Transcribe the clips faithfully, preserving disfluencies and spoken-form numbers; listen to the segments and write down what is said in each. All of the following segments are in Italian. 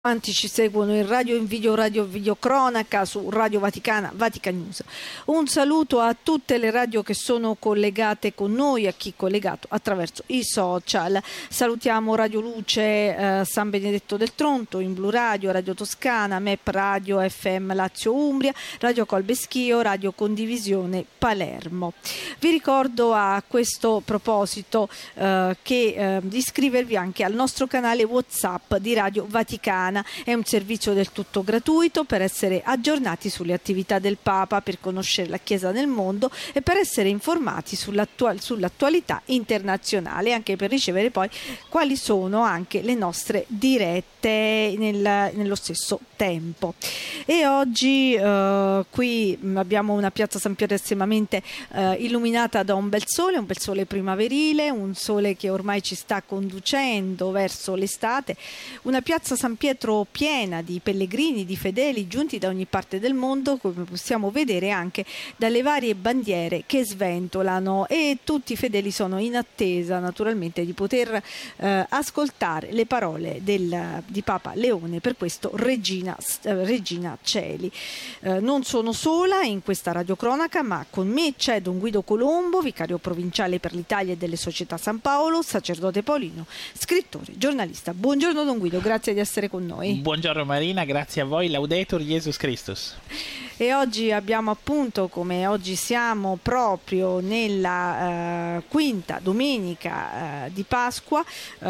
Quanti ci seguono in radio, in video, radio, video cronaca su Radio Vaticana, Vatican News. Un saluto a tutte le radio che sono collegate con noi, a chi collegato attraverso i social. Salutiamo Radio Luce eh, San Benedetto del Tronto, in Blu Radio, Radio Toscana, M E P Radio F M Lazio Umbria, Radio Colbeschio, Radio Condivisione Palermo. Vi ricordo a questo proposito eh, che eh, di iscrivervi anche al nostro canale WhatsApp di Radio Vaticana. È un servizio del tutto gratuito per essere aggiornati sulle attività del Papa, per conoscere la Chiesa nel mondo e per essere informati sull'attual- sull'attualità internazionale, anche per ricevere poi quali sono anche le nostre dirette nel, nello stesso tempo. E oggi eh, qui abbiamo una piazza San Pietro estremamente eh, illuminata da un bel sole, un bel sole primaverile, un sole che ormai ci sta conducendo verso l'estate, una piazza San Pietro piena di pellegrini, di fedeli giunti da ogni parte del mondo, come possiamo vedere anche dalle varie bandiere che sventolano, e tutti i fedeli sono in attesa naturalmente di poter eh, ascoltare le parole del, di Papa Leone, per questo Regina, eh, Regina Coeli. Eh, non sono sola in questa radiocronaca, ma con me c'è Don Guido Colombo, vicario provinciale per l'Italia e delle Società San Paolo, sacerdote paolino, scrittore, giornalista. Buongiorno Don Guido, grazie di essere con noi. Buongiorno Marina, grazie a voi, Laudetur Jesus Christus. E oggi abbiamo appunto, come oggi siamo proprio nella eh, quinta domenica eh, di Pasqua, eh,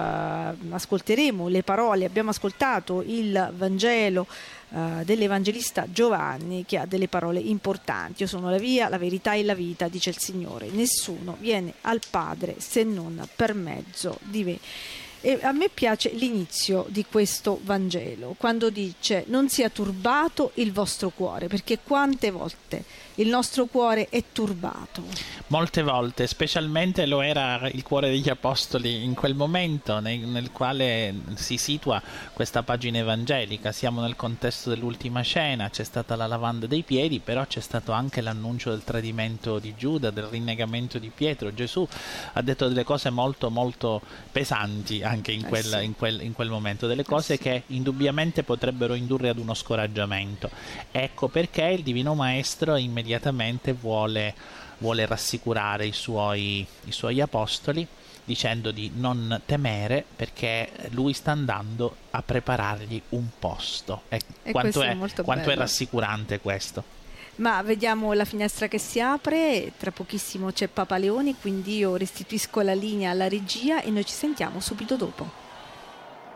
ascolteremo le parole, abbiamo ascoltato il Vangelo Uh, dell'Evangelista Giovanni, che ha delle parole importanti. Io sono la via, la verità e la vita, dice il Signore. Nessuno viene al Padre se non per mezzo di me. E a me piace l'inizio di questo Vangelo, quando dice: non sia turbato il vostro cuore, perché quante volte il nostro cuore è turbato. Molte volte, specialmente lo era il cuore degli apostoli in quel momento nel, nel quale si situa questa pagina evangelica. Siamo nel contesto dell'ultima cena, c'è stata la lavanda dei piedi, però c'è stato anche l'annuncio del tradimento di Giuda, del rinnegamento di Pietro. Gesù ha detto delle cose molto molto pesanti anche in quel, eh sì. in quel, in quel momento, delle cose eh sì. che indubbiamente potrebbero indurre ad uno scoraggiamento. Ecco perché il Divino Maestro immediatamente immediatamente vuole, vuole rassicurare i suoi, i suoi apostoli, dicendo di non temere, perché lui sta andando a preparargli un posto. E, e quanto, è, è quanto è rassicurante questo. Ma vediamo la finestra che si apre, tra pochissimo c'è Papa Leone, quindi io restituisco la linea alla regia e noi ci sentiamo subito dopo.